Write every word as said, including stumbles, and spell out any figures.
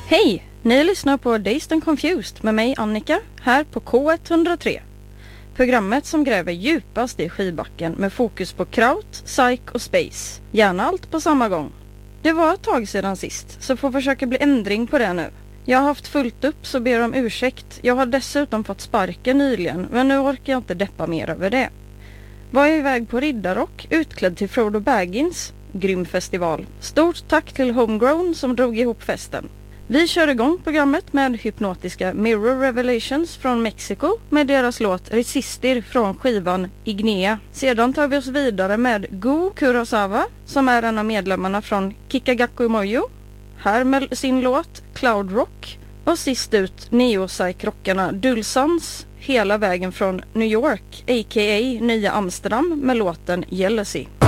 Hej! Ni lyssnar på Dazed and Confused med mig Annika här på K etthundratre. Programmet som gräver djupast i skivbacken med fokus på kraut, psych och space. Gärna allt på samma gång. Det var ett tag sedan sist så får försöka bli ändring på det nu. Jag har haft fullt upp så ber om ursäkt. Jag har dessutom fått sparken nyligen men nu orkar jag inte deppa mer över det. Var jag iväg på Riddarrock utklädd till Frodo Baggins. Grym festival. Stort tack till Homegrown som drog ihop festen. Vi kör igång programmet med hypnotiska Mirror Revelations från Mexiko med deras låt Resistir från skivan Ignea. Sedan tar vi oss vidare med Go Kurosawa som är en av medlemmarna från Kikagaku Moyo. Här med sin låt Cloud Rock. Och sist ut neopsych-rockarna Dulsans hela vägen från New York, a k a Nya Amsterdam med låten Jealousy.